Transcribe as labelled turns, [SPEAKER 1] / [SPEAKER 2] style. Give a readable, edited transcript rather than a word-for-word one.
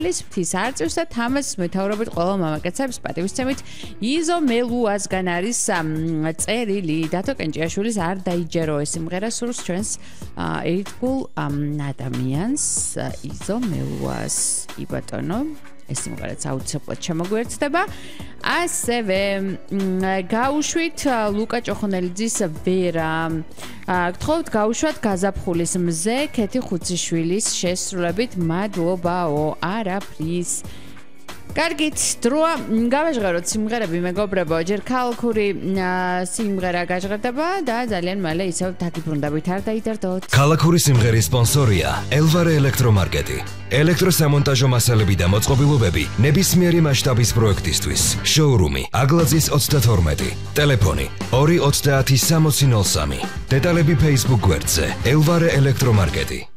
[SPEAKER 1] ლის არწივს და თამაზის მეთაურობით ყველა მამაკაცების პატივისცემით იზო მელუასგან არის წერილი დათო კენჭიაშვილის არ დაიჯერო ეს სიმღერა სურს ჩვენს ერთგულ ადამიანს იზო მელუას იბატონო ეს სიმღერაც აუცილებლად შემოგვიერთდება ასევე გაუშვით ლუკა ჭოხონელიძის ვერა გთხოვთ გაუშვათ გაზაფხულის მზე ქეთი ხუციშვილის შესრულებით მადლობაო არაფრის კარგით დროა გავაჟღეროთ სიმღერები მეგობრებო ჯერ ქალქური სიმღერა გაჟღერდება და ძალიან მალე ისევ დაგიბრუნდებით არ დაიდარდოთ
[SPEAKER 2] ქალქური სიმღერის სპონსორია ელვარე ელექტრომარკეტი ელექტროსამონტაჟო მასალები და მოწყობილობები ნებისმიერი მასშტაბის პროექტისთვის შოურუმი აგლაძის 32 ტელეფონი 230 6003 დეტალები Facebook გვერდზე ელვარე ელექტრომარკეტი